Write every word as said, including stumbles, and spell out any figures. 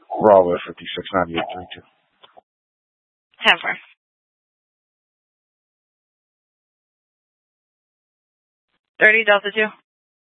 Bravo fifty-six ninety-eight thirty-two. ten four. thirty Delta two.